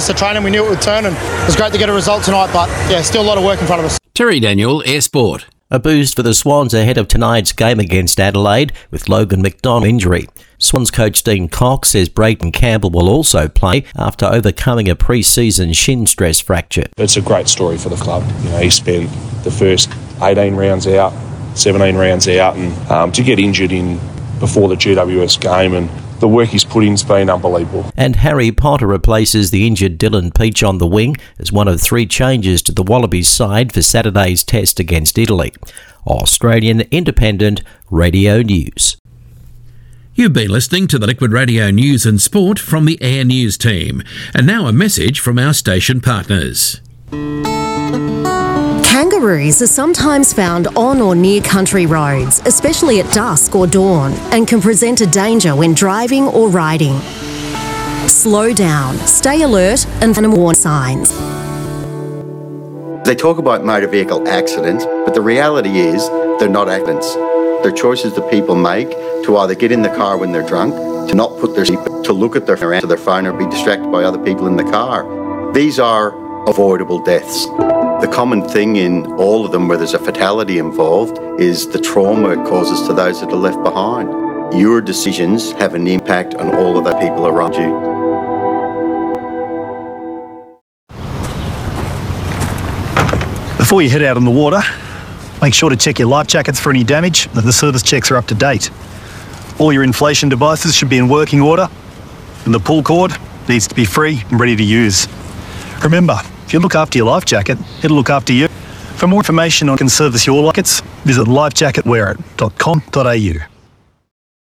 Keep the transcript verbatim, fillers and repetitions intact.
rest of the training. We knew it would turn, and it was great to get a result tonight, but yeah, still a lot of work in front of us. Terry Daniel, Air Sport. A boost for the Swans ahead of tonight's game against Adelaide with Logan McDonald injury. Swans coach Dean Cox says Brayden Campbell will also play after overcoming a pre-season shin stress fracture. It's a great story for the club. You know, he spent the first eighteen rounds out, seventeen rounds out, and um, to get injured in before the G W S game, and the work he's put in's been unbelievable. And Harry Potter replaces the injured Dylan Peach on the wing as one of three changes to the Wallabies side for Saturday's test against Italy. Australian Independent Radio News. You've been listening to the Liquid Radio News and Sport from the Air News team. And now a message from our station partners. Kangaroos are sometimes found on or near country roads, especially at dusk or dawn, and can present a danger when driving or riding. Slow down, stay alert, and warn signs. They talk about motor vehicle accidents, but the reality is they're not accidents. They're choices that people make to either get in the car when they're drunk, to not put their seat, to look at their, to their phone or be distracted by other people in the car. These are avoidable deaths. The common thing in all of them where there's a fatality involved is the trauma it causes to those that are left behind. Your decisions have an impact on all of the people around you. Before you head out on the water, make sure to check your life jackets for any damage and the service checks are up to date. All your inflation devices should be in working order, and the pull cord needs to be free and ready to use. Remember, if you look after your life jacket, it'll look after you. For more information on can service your jackets, visit life jacket wear it dot com dot a u.